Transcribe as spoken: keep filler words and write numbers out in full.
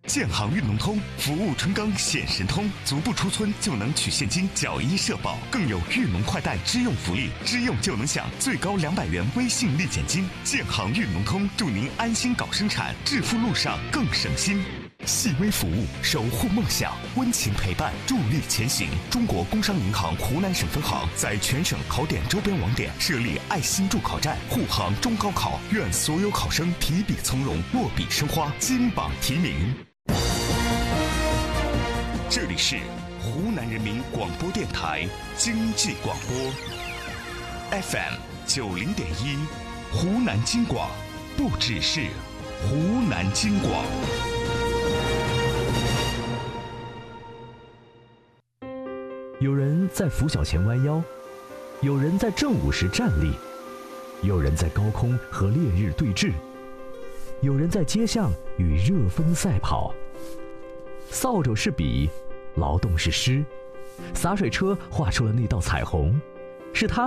建行运农通，服务春耕显神通，足不出村就能取现金，缴医社保，更有运农快贷支用福利，支用就能享最高两百元微信立减金。建行运农通，祝您安心搞生产，致富路上更省心。细微服务，守护梦想，温情陪伴，助力前行。中国工商银行湖南省分行在全省考点周边网点设立爱心助考站，护航中高考，愿所有考生提笔从容，落笔生花，金榜题名。这里是湖南人民广播电台经济广播 F M 九零点一，湖南经广，不只是湖南经广。 有人在拂晓前弯腰，有人在正午时站立，有人在高空和烈日对峙，有人在街巷与热风赛跑。扫帚是笔，劳动是诗，洒水车画出了那道彩虹，是他